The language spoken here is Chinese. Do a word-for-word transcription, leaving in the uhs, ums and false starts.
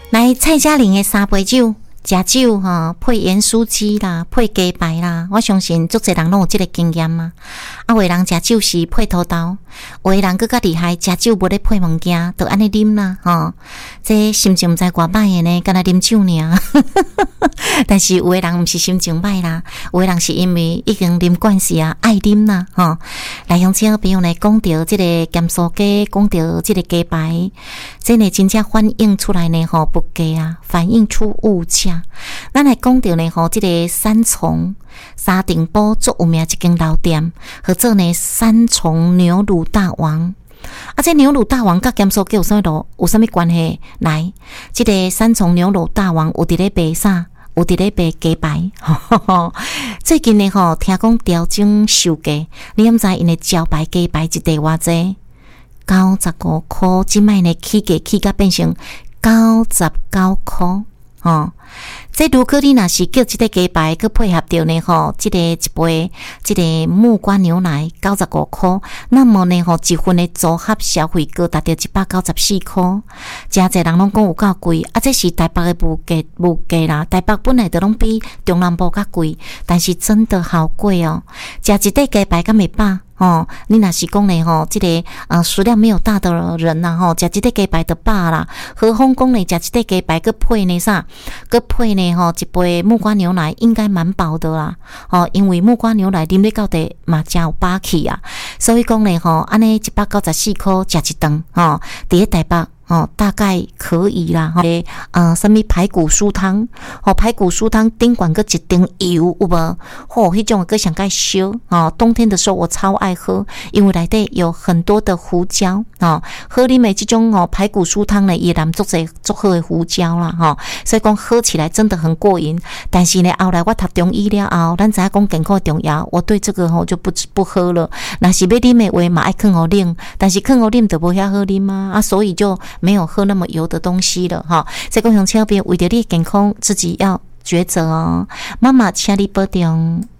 来蔡嘉玲的三杯酒。食酒吼，配盐酥鸡啦，配鸡排啦，我相信足侪人拢有即个经验嘛。啊，有的人食酒是配土豆，有的人更较厉害，食酒无咧配物件，就安尼啉啦吼。这心情毋知偌歹的呢，干那啉酒尔。但是有的人毋是心情歹啦，有的人是因为已经啉惯势啊，爱啉啦吼。来，乡亲朋友呢，讲到即个咸酥鸡，讲到即个鸡排，这呢真正反映出来呢吼，物价啊，反映出物价。咱来讲到呢吼，即个三重沙顶堡最有名一间老店，或者呢三重牛乳大王。啊，这牛乳大王甲咸酥鸡有啥路有啥物关系？来，即个三重牛乳大王有伫咧卖啥？有伫咧卖鸡排。最近呢吼，听讲调整售价，你毋知因的招牌鸡排一地偌济？九十五箍，即摆呢起价起甲变成九十九箍。哦，这如果你若是叫即个鸡排，佮配合着呢吼，即、这个一杯即、这个木瓜牛奶九十五箍，那么呢吼，一份的组合消费高达到一百九十四箍，真侪人拢讲有够贵，啊，这是台北的物价物价啦，台北本来就拢比中南部较贵，但是真的好贵哦，食一块鸡排敢袂饱？哦，你若是讲呢吼，这个呃食量没有大的人呐吼，食一块鸡排就饱啦。何况讲呢，食一块鸡排，佮配呢啥，佮配呢吼一杯木瓜牛奶，应该蛮饱的啦。哦，因为木瓜牛奶啉咧到底嘛真有饱气啊，所以讲呢吼，安尼一百九十四箍食一顿，吼，伫咧台北。哦，大概可以啦，吼，呃，什么排骨酥汤，哦，排骨酥汤顶管个一丁油，有无？哦，迄种个上盖烧，哦，冬天的时候我超爱喝，因为内底有很多的胡椒，哦，喝啉的这种哦排骨酥汤呢，也含足侪足好的胡椒啦，吼、哦，所以讲喝起来真的很过瘾。但是呢，后来我读中医了后，咱知影讲健康重要，我对这个吼、哦、就不不喝了。若是要啉的话嘛，爱放互冷，但是放互冷就无遐好啉啊，啊，所以就。没有喝那么油的东西了哈，所以讲乡亲朋友为着你的健康，自己要抉择哦。妈妈，请你保重。